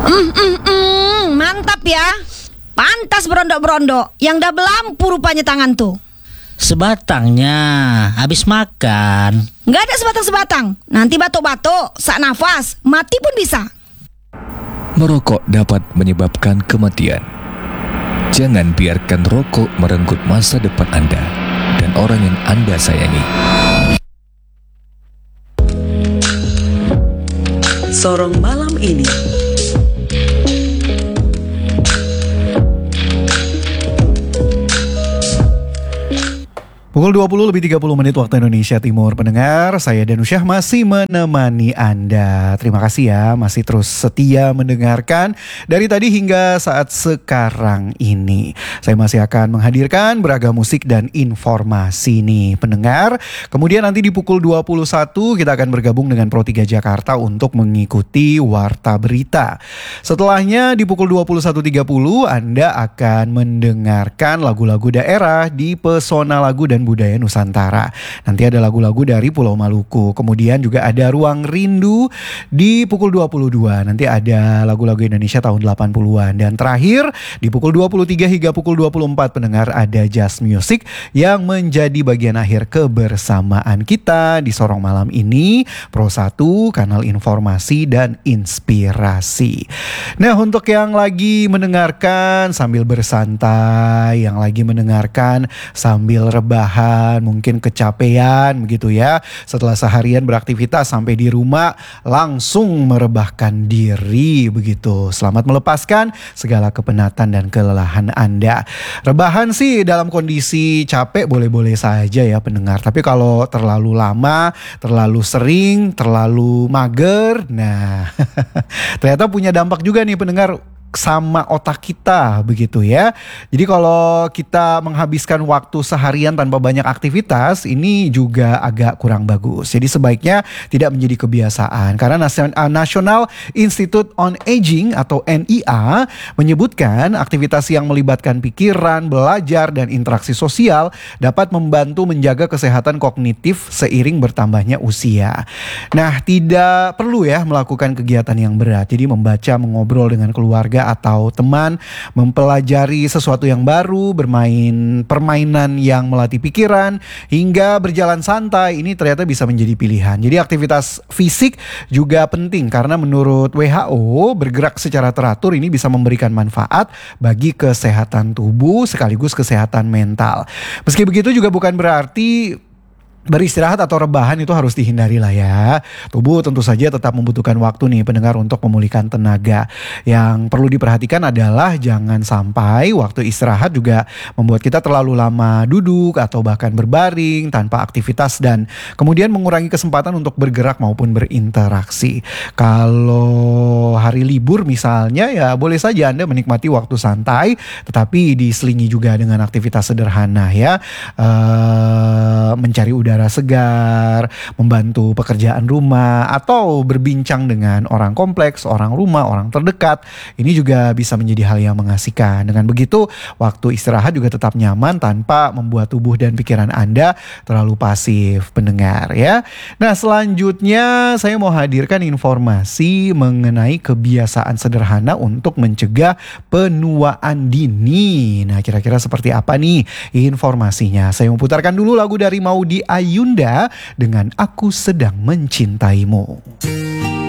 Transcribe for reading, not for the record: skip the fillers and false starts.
Mantap ya. Pantas berondok-berondok. Yang dah belampu rupanya tangan tuh. Sebatangnya habis makan. Nggak ada sebatang-sebatang. Nanti batuk-batuk, sak nafas, mati pun bisa. Merokok dapat menyebabkan kematian. Jangan biarkan rokok merenggut masa depan Anda dan orang yang Anda sayangi. Sorong malam ini. Pukul 20:30 waktu Indonesia Timur. Pendengar, saya Danusyah masih menemani Anda. Terima kasih ya, masih terus setia mendengarkan dari tadi hingga saat sekarang ini. Saya masih akan menghadirkan beragam musik dan informasi nih pendengar. Kemudian nanti di pukul 21 kita akan bergabung dengan Pro 3 Jakarta untuk mengikuti Warta Berita. Setelahnya di pukul 21.30 Anda akan mendengarkan lagu-lagu daerah di Pesona Lagu dan Budaya Nusantara. Nanti ada lagu-lagu dari Pulau Maluku. Kemudian juga ada Ruang Rindu di pukul 22. Nanti ada lagu-lagu Indonesia tahun 80-an. Dan terakhir di pukul 23 hingga pukul 24 pendengar ada Jazz Music yang menjadi bagian akhir kebersamaan kita di Sorong Malam ini. Pro 1, kanal informasi dan inspirasi. Nah, untuk yang lagi mendengarkan sambil bersantai, yang lagi mendengarkan sambil rebahan, mungkin kecapean begitu ya, setelah seharian beraktivitas sampai di rumah langsung merebahkan diri begitu. Selamat melepaskan segala kepenatan dan kelelahan Anda. Rebahan sih dalam kondisi capek boleh-boleh saja ya pendengar, tapi kalau terlalu lama, terlalu sering, terlalu mager, nah ternyata punya dampak juga nih pendengar sama otak kita begitu ya. Jadi kalau kita menghabiskan waktu seharian tanpa banyak aktivitas, ini juga agak kurang bagus. Jadi sebaiknya tidak menjadi kebiasaan. Karena National Institute on Aging atau NIA menyebutkan aktivitas yang melibatkan pikiran, belajar, dan interaksi sosial dapat membantu menjaga kesehatan kognitif seiring bertambahnya usia. Nah, tidak perlu ya melakukan kegiatan yang berat. Jadi membaca, mengobrol dengan keluarga atau teman, mempelajari sesuatu yang baru, bermain permainan yang melatih pikiran, hingga berjalan santai, ini ternyata bisa menjadi pilihan. Jadi aktivitas fisik juga penting karena menurut WHO bergerak secara teratur ini bisa memberikan manfaat bagi kesehatan tubuh sekaligus kesehatan mental. Meski begitu juga bukan berarti beristirahat atau rebahan itu harus dihindari lah ya. Tubuh tentu saja tetap membutuhkan waktu nih pendengar untuk memulihkan tenaga. Yang perlu diperhatikan adalah jangan sampai waktu istirahat juga membuat kita terlalu lama duduk atau bahkan berbaring tanpa aktivitas dan kemudian mengurangi kesempatan untuk bergerak maupun berinteraksi. Kalau hari libur misalnya ya boleh saja Anda menikmati waktu santai tetapi diselingi juga dengan aktivitas sederhana ya. Mencari udara segar, membantu pekerjaan rumah, atau berbincang dengan orang kompleks, orang rumah, orang terdekat. Ini juga bisa menjadi hal yang mengasihkan. Dengan begitu, waktu istirahat juga tetap nyaman tanpa membuat tubuh dan pikiran Anda terlalu pasif, pendengar ya. Nah, selanjutnya saya mau hadirkan informasi mengenai kebiasaan sederhana untuk mencegah penuaan dini. Nah, kira-kira seperti apa nih informasinya? Saya mau putarkan dulu lagu dari Maudy Ayunda dengan Aku Sedang Mencintaimu.